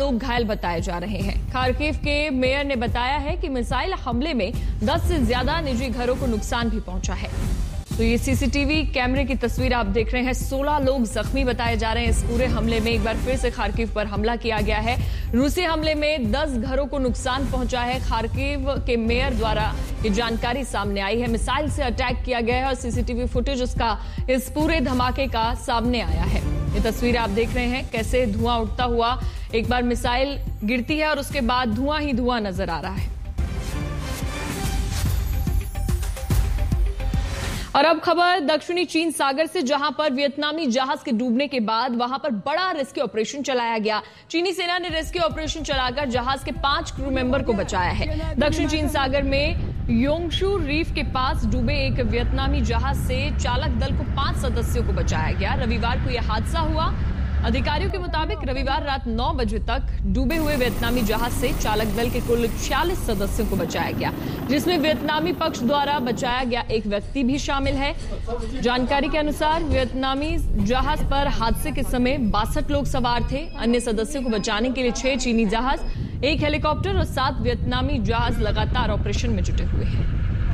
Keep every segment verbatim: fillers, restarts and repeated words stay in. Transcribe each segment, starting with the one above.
लोग घायल बताए जा रहे हैं। खार्किव के मेयर ने बताया है कि मिसाइल हमले में दस से ज्यादा निजी घरों को नुकसान भी पहुंचा है। तो ये सीसीटीवी कैमरे की तस्वीर आप देख रहे हैं। सोलह लोग जख्मी बताए जा रहे हैं। इस पूरे हमले में एक बार फिर से खार्किव पर हमला किया गया है। रूसी हमले में दस घरों को नुकसान पहुंचा है। खार्किव के मेयर द्वारा ये जानकारी सामने आई है। मिसाइल से अटैक किया गया है और सीसीटीवी फुटेज उसका इस पूरे धमाके का सामने आया है। ये तस्वीर आप देख रहे हैं कैसे धुआं उठता हुआ एक बार मिसाइल गिरती है और उसके बाद धुआं ही धुआं नजर आ रहा है। और अब खबर दक्षिणी चीन सागर से, जहां पर वियतनामी जहाज के डूबने के बाद वहां पर बड़ा रेस्क्यू ऑपरेशन चलाया गया। चीनी सेना ने रेस्क्यू ऑपरेशन चलाकर जहाज के पांच क्रू मेंबर को बचाया है। दक्षिण चीन सागर में योंगशू रीफ के पास डूबे एक वियतनामी जहाज से चालक दल को पांच सदस्यों को बचाया गया। रविवार को यह हादसा हुआ। अधिकारियों के मुताबिक रविवार रात नौ बजे तक डूबे हुए वियतनामी जहाज से चालक दल के कुल छियालीस सदस्यों को बचाया गया, जिसमें वियतनामी पक्ष द्वारा बचाया गया एक व्यक्ति भी शामिल है। जानकारी के अनुसार वियतनामी जहाज पर हादसे के समय बासठ लोग सवार थे। अन्य सदस्यों को बचाने के लिए छह चीनी जहाज, एक हेलीकॉप्टर और सात वियतनामी जहाज लगातार ऑपरेशन में जुटे हुए हैं।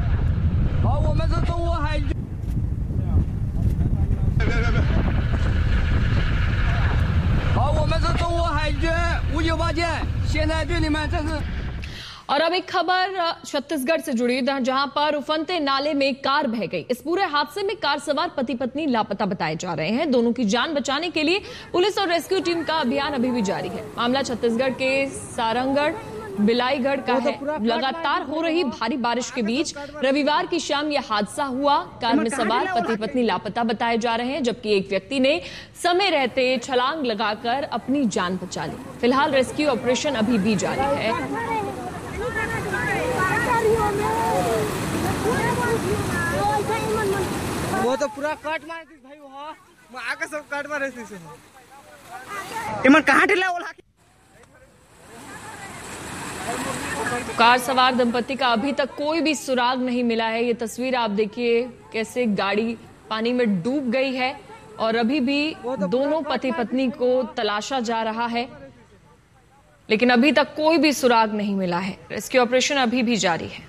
और अब एक खबर छत्तीसगढ़ से जुड़ी, जहां पर उफनते नाले में कार बह गई। इस पूरे हादसे में कार सवार पति पत्नी लापता बताए जा रहे हैं। दोनों की जान बचाने के लिए पुलिस और रेस्क्यू टीम का अभियान अभी भी जारी है। मामला छत्तीसगढ़ के सारंगढ़ बिलाईगढ़ का है। लगातार हो रही भारी बारिश के बीच रविवार की शाम यह हादसा हुआ। कार में सवार पति पत्नी लापता बताए जा रहे हैं, जबकि एक व्यक्ति ने समय रहते छलांग लगाकर अपनी जान बचा ली। फिलहाल रेस्क्यू ऑपरेशन अभी भी जारी है। वो तो पूरा काट मार दी भाई, वो आगे सब काट मारे से इमन कहां ढिला ओला। कार सवार दंपति का अभी तक कोई भी सुराग नहीं मिला है। ये तस्वीर आप देखिए कैसे गाड़ी पानी में डूब गई है और अभी भी दोनों पति पत्नी को तलाशा जा रहा है, लेकिन अभी तक कोई भी सुराग नहीं मिला है। रेस्क्यू ऑपरेशन अभी भी जारी है।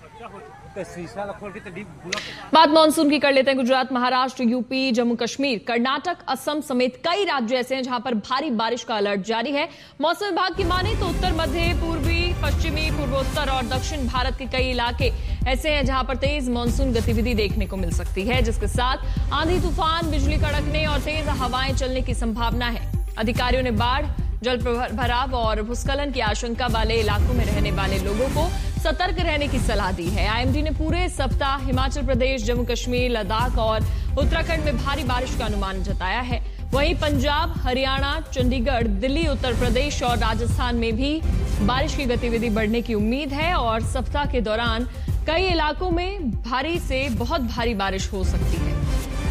बात मानसून की कर लेते हैं। गुजरात, महाराष्ट्र, यूपी, जम्मू कश्मीर, कर्नाटक, असम समेत कई राज्य ऐसे हैं जहां पर भारी बारिश का अलर्ट जारी है। मौसम विभाग की माने तो उत्तर मध्य, पूर्वी, पश्चिमी, पूर्वोत्तर और दक्षिण भारत के कई इलाके ऐसे हैं जहां पर तेज मानसून गतिविधि देखने को मिल सकती है, जिसके साथ आंधी तूफान, बिजली कड़कने और तेज हवाएं चलने की संभावना है। अधिकारियों ने बाढ़, जल भराव और भूस्खलन की आशंका वाले इलाकों में रहने वाले लोगों को सतर्क रहने की सलाह दी है। आईएमडी ने पूरे सप्ताह हिमाचल प्रदेश, जम्मू कश्मीर, लद्दाख और उत्तराखंड में भारी बारिश का अनुमान जताया है। वहीं पंजाब, हरियाणा, चंडीगढ़, दिल्ली, उत्तर प्रदेश और राजस्थान में भी बारिश की गतिविधि बढ़ने की उम्मीद है और सप्ताह के दौरान कई इलाकों में भारी से बहुत भारी बारिश हो सकती है।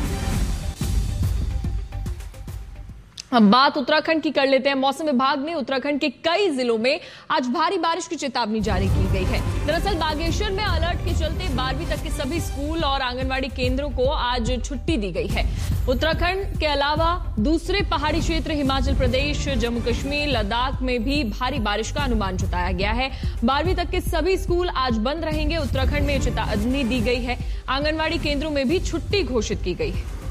अब बात उत्तराखंड की कर लेते हैं। मौसम विभाग ने उत्तराखंड के कई जिलों में आज भारी बारिश की चेतावनी जारी की गई है। दरअसल बागेश्वर में अलर्ट के चलते बारहवीं तक के सभी स्कूल और आंगनवाड़ी केंद्रों को आज छुट्टी दी गई है। उत्तराखंड के अलावा दूसरे पहाड़ी क्षेत्र हिमाचल प्रदेश, जम्मू कश्मीर, लद्दाख में भी भारी बारिश का अनुमान जताया गया है। बारहवीं तक के सभी स्कूल आज बंद रहेंगे। उत्तराखंड में चेतावनी दी गई है। आंगनवाड़ी केंद्रों में भी छुट्टी घोषित की गई है।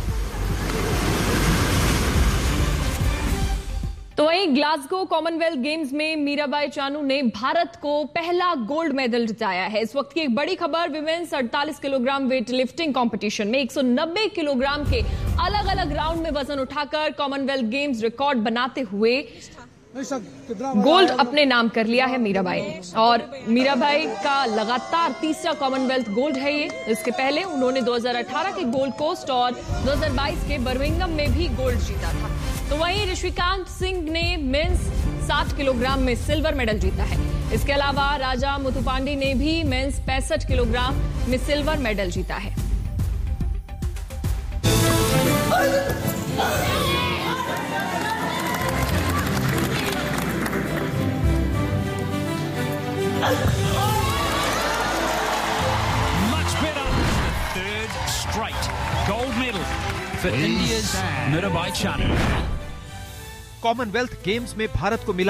तो वहीं ग्लासगो कॉमनवेल्थ गेम्स में मीराबाई चानू ने भारत को पहला गोल्ड मेडल जिताया है। इस वक्त की एक बड़ी खबर, विमेंस अड़तालीस किलोग्राम वेट लिफ्टिंग कंपटीशन में एक सौ नब्बे किलोग्राम के अलग अलग राउंड में वजन उठाकर कॉमनवेल्थ गेम्स रिकॉर्ड बनाते हुए गोल्ड अपने नाम कर लिया है मीराबाई ने। और मीराबाई का लगातार तीसरा कॉमनवेल्थ गोल्ड है ये। इसके पहले उन्होंने दो हज़ार अठारह के गोल्ड कोस्ट और दो हज़ार बाईस के बर्मिंघम में भी गोल्ड जीता था। तो वहीं ऋषिकांत सिंह ने मेंस साठ किलोग्राम में सिल्वर मेडल जीता है। इसके अलावा राजा मुथुपांडी ने भी मेंस पैंसठ किलोग्राम में सिल्वर मेडल जीता है। Much better. Third straight gold medal for India's Mirabai Chanu. Commonwealth games में भारत को मिला